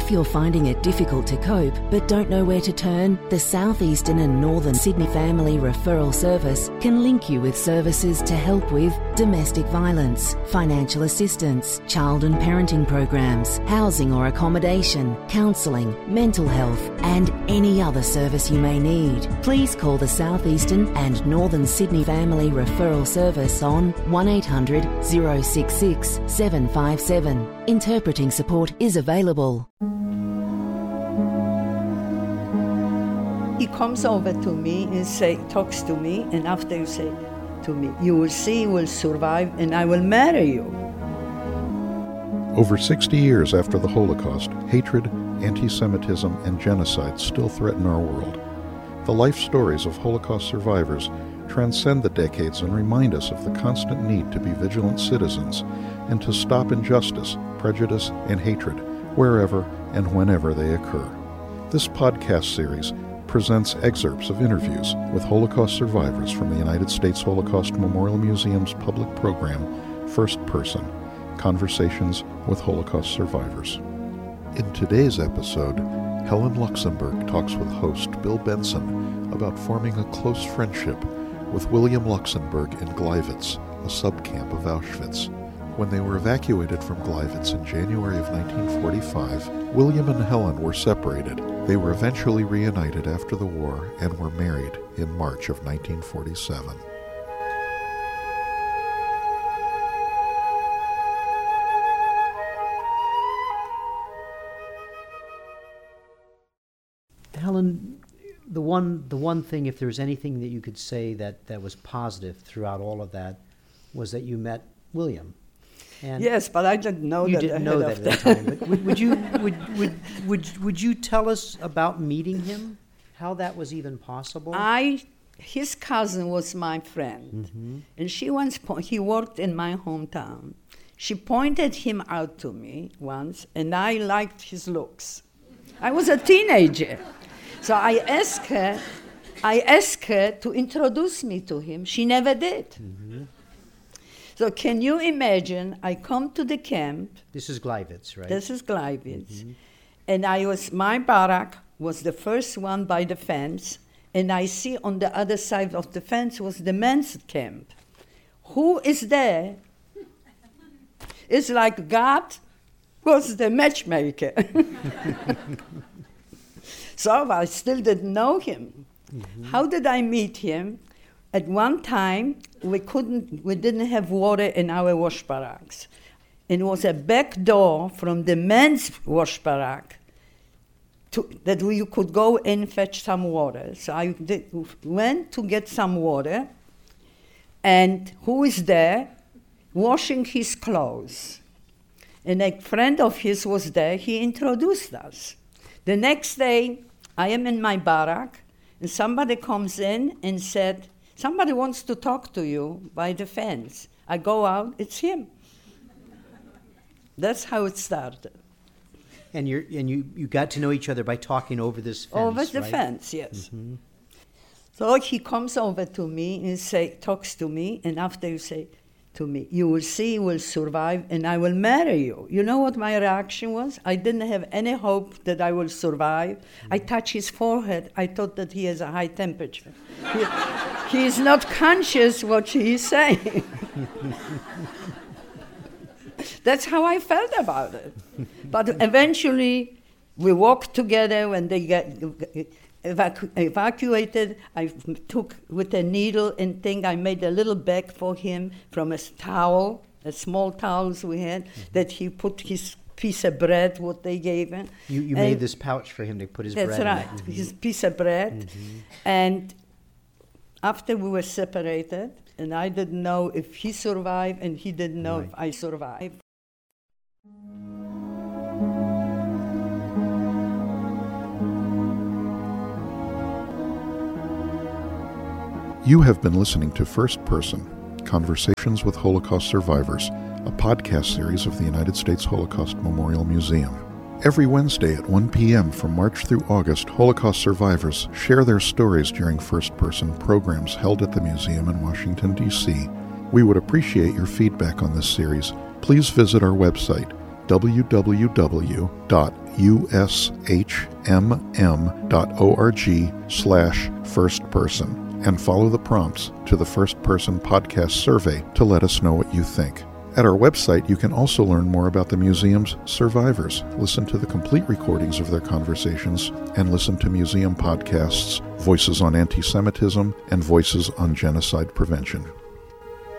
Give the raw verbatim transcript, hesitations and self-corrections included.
If you're finding it difficult to cope but don't know where to turn, the Southeastern and Northern Sydney Family Referral Service can link you with services to help with domestic violence, financial assistance, child and parenting programs, housing or accommodation, counselling, mental health, and any other service you may need. Please call the Southeastern and Northern Sydney Family Referral Service on one eight hundred oh six six seven five seven. Interpreting support is available. He comes over to me and say, talks to me, and after you say to me, you will see, you will survive, and I will marry you. Over sixty years after the Holocaust, hatred, anti-Semitism, and genocide still threaten our world. The life stories of Holocaust survivors transcend the decades and remind us of the constant need to be vigilant citizens and to stop injustice, prejudice, and hatred wherever and whenever they occur. This podcast series presents excerpts of interviews with Holocaust survivors from the United States Holocaust Memorial Museum's public program, First Person, Conversations with Holocaust Survivors. In today's episode, Helen Luxenberg talks with host Bill Benson about forming a close friendship with William Luxenberg in Gleiwitz, a subcamp of Auschwitz. When they were evacuated from Gleiwitz in January of nineteen forty-five, William and Helen were separated. They were eventually reunited after the war and were married in March of nineteen forty-seven. Helen, the one the one thing, if there's anything that you could say that, that was positive throughout all of that, was that you met William. And yes, but I didn't know you that. You didn't ahead know that of at the time. But would, would you would, would would would you tell us about meeting him? How that was even possible? I, his cousin was my friend, mm-hmm. and she once po- he worked in my hometown. She pointed him out to me once, and I liked his looks. I was a teenager, so I asked her. I asked her to introduce me to him. She never did. Mm-hmm. So can you imagine, I come to the camp. This is Gleiwitz, right? This is Gleiwitz. Mm-hmm. And I was, my barrack was the first one by the fence, and I see on the other side of the fence was the men's camp. Who is there? It's like God was the matchmaker. So I still didn't know him. Mm-hmm. How did I meet him? At one time, we couldn't, we didn't have water in our wash barracks. And it was a back door from the men's wash barrack to, that we could go and fetch some water. So I did, went to get some water, and who is there? Washing his clothes. And a friend of his was there. He introduced us. The next day, I am in my barrack, and somebody comes in and said, somebody wants to talk to you by the fence. I go out, it's him. That's how it started. And you and you, you got to know each other by talking over this fence, Over the right? fence, yes. Mm-hmm. So he comes over to me and say, talks to me, and after you say to me, you will see, you will survive, and I will marry you. You know what my reaction was? I didn't have any hope that I will survive. Mm-hmm. I touched his forehead. I thought that he has a high temperature. he, he is not conscious what he is saying. That's how I felt about it. But eventually, we walked together when they get evacu- evacuated. I took with a needle and thing, I made a little bag for him from a towel, a small towels we had, mm-hmm. that he put his piece of bread, what they gave him. You, you made this pouch for him to put his that's bread right, in. That's right, mm-hmm. his piece of bread. Mm-hmm. And after we were separated, and I didn't know if he survived, and he didn't know right. if I survived. You have been listening to First Person, Conversations with Holocaust Survivors, a podcast series of the United States Holocaust Memorial Museum. Every Wednesday at one p.m. from March through August, Holocaust survivors share their stories during First Person programs held at the museum in Washington, D C. We would appreciate your feedback on this series. Please visit our website, w w w dot u s h m m dot org slash first person and follow the prompts to the First Person Podcast survey to let us know what you think. At our website, you can also learn more about the museum's survivors, listen to the complete recordings of their conversations, and listen to museum podcasts, Voices on Anti-Semitism and Voices on Genocide Prevention.